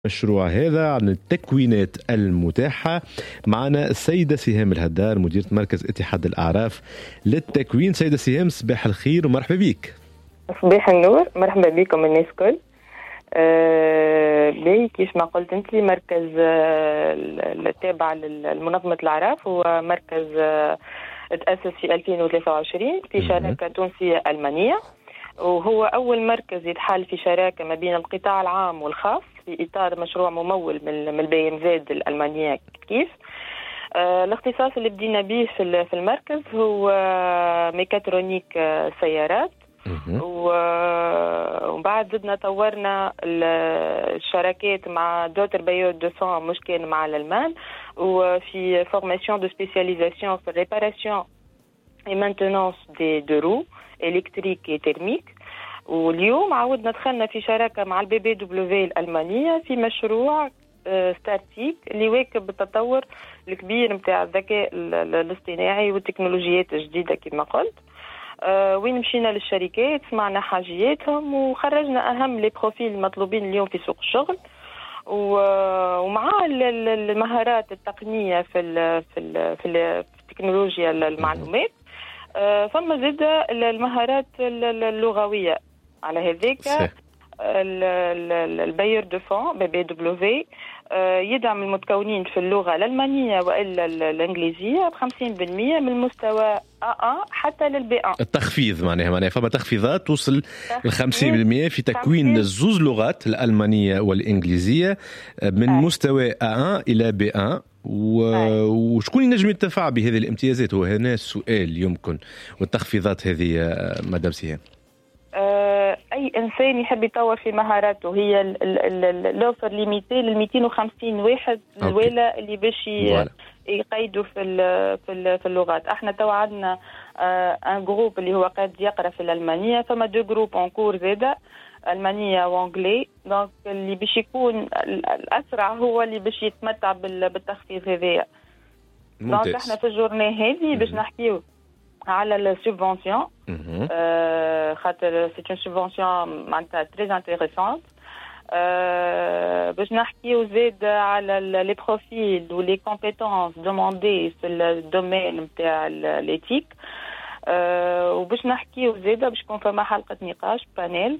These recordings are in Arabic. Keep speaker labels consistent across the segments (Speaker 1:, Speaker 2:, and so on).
Speaker 1: المشروع هذا عن التكوينات المتاحة. معنا السيدة سهام الهدار مديرة مركز اتحاد الأعراف للتكوين. سيدة سهام صباح الخير ومرحبا بك.
Speaker 2: صباح النور، مرحبا بكم الناس كل. كيف ما قلت انت مركز التابع لمنظمة الأعراف هو مركز تأسس في 2023 في شراكة تونسية ألمانية، وهو أول مركز يتحل في شراكة ما بين القطاع العام والخاص في إطار مشروع ممول من الBMZ الألمانية. كيف الاختصاص اللي بدينا به في المركز هو ميكاترونيك سيارات، وبعد زدنا طورنا الشراكات مع دوتر بايو 200 مش كان مع الألمان، وفي فورماسيون دو سبيسياليزاسيون في ريباراسيون et maintenance des deux roues électriques et thermiques. واليوم عاودنا دخلنا في شراكة مع الBBW الألمانية في مشروع ستارتيك اللي يواكب التطور الكبير متاع الذكاء الاصطناعي والتكنولوجيات الجديدة كما قلت. وين مشينا للشركات سمعنا حاجياتهم وخرجنا أهم لي بروفيل المطلوبين اليوم في سوق الشغل، ومع المهارات التقنية في التكنولوجيا المعلومات، ثم زاد المهارات اللغوية. على هذاك الباير دو فون BBW يدعم المتكونين في اللغة الألمانية وإلا الإنجليزية ب50% من المستوى A1 حتى للB1.
Speaker 1: التخفيض معناها فما تخفيضات توصل ل50% في تكوين الزوز لغات الألمانية والإنجليزية من مستوى A1 إلى B1. وشكون ينجم يتفع بهذه الامتيازات؟ هو هنا السؤال يمكن، والتخفيضات هذه مدام سهام.
Speaker 2: أي إنسان يحب يطور في مهاراته، هي الأوفر ليميتي لل 250 واحد الولا اللي باش يقيدوا في اللغات. احنا تو عندنا ان جروب اللي هو قاعد يقرا في الألمانية، فما دو جروب اون كور زاده ألمانية وانجلي، دونك اللي باش يكون الأسرع هو اللي باش يتمتع بالتخفيض هذايا. دونك احنا في الجورني هذه باش نحكيو على السبونسيون، خاطر سي اون سبونسيون معناتها تري انتريسونت. باش نحكيو زاد على لي بروفيل ولي كومبيتونس دوموندي في الدومين نتاع ليتيك، وباش نحكيو زاد باش يكون فما حلقة نقاش بانيل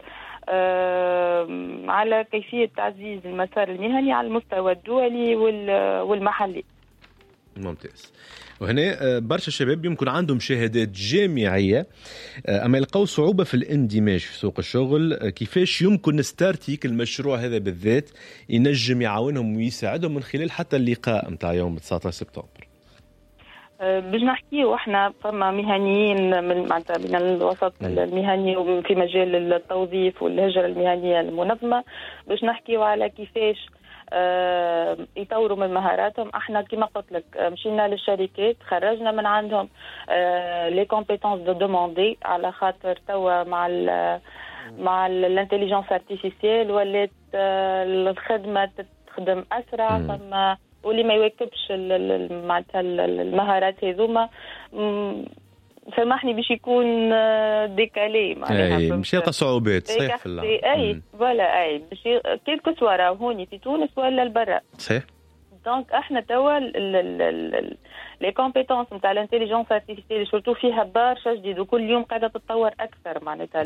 Speaker 2: على كيفية تعزيز المسار المهني على المستوى الدولي والمحلي.
Speaker 1: ممتاز. وهنا برشا شباب يمكن عندهم شهادات جامعية أما يلقوا صعوبة في الاندماج في سوق الشغل. كيفاش يمكن ستارتيك المشروع هذا بالذات ينجم يعاونهم ويساعدهم من خلال حتى اللقاء متاع يوم 19 سبتمبر؟
Speaker 2: باش نحكيو احنا فما مهنيين من الوسط المهني في مجال التوظيف والهجرة المهنية المنظمة، باش نحكيو على كيفاش يطوروا من مهاراتهم. احنا كما قلت لك مشينا للشركات خرجنا من عندهم لي كومبيتونس دو دوموندي، على خاطر توا مع الانتليجنس ارتيفيسيال ولات الخدمة تخدم اسرع، فما واللي ما يواكبش معناتها المهارات هذوما سامحني باش يكون ديكالي
Speaker 1: معناها مش يلقى صعوبات صحيح في الله.
Speaker 2: اي فوالا اي باش كيلكو سوارا هوني في تونس ولا البرا
Speaker 1: صحيح.
Speaker 2: دونك احنا توا لي كومبيتونس نتاع الانتليجنس ارتيفيسيال سورتو فيها برشا جديد، وكل يوم قاعده تتطور اكثر معناتها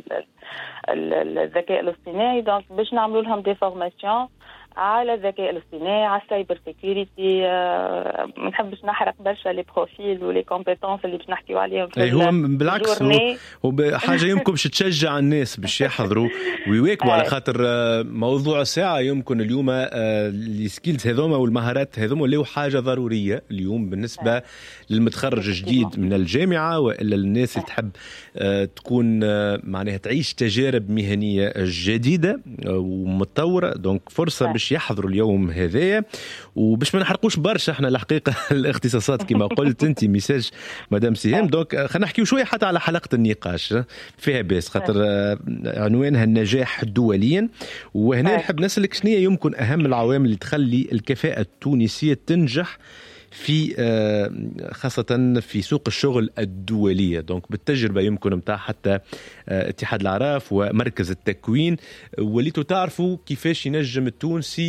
Speaker 2: الذكاء الاصطناعي. دونك باش نعملوا لهم دي فورماسيون على الذكاء الاصطناعي، على السايبر سيكيورتي. ما نحبش نحرق برشا لي بروفيل ولي كومبيتونس اللي باش نحكيو عليهم في
Speaker 1: هو بالعكس هو حاجه يمكن باش تشجع الناس باش يحضروا ويواكبوا على خاطر موضوع الساعه. يمكن اليوم السكيلز هذوما والمهارات هذوما اللي هو حاجه ضروريه اليوم بالنسبه للمتخرج جديد من الجامعه والا الناس اللي تحب تكون معناها تعيش تجارب مهنيه جديده ومتطوره. دونك فرصه باش يحضروا اليوم هذايا، وباش ما نحرقوش برشا احنا الحقيقه الاختصاصات كما قلت انت ميساج مدام سهام. دونك خلينا نحكيو شويه حتى على حلقه النقاش فيها باس، خاطر عنوانها النجاح دوليا. وهنا نحب نسالك شنو يمكن اهم العوامل اللي تخلي الكفاءه التونسيه تنجح في خاصة في سوق الشغل الدولية. دونك بالتجربة يمكن متاع حتى اتحاد الأعراف ومركز التكوين وليتوا تعرفوا كيفاش ينجم التونسي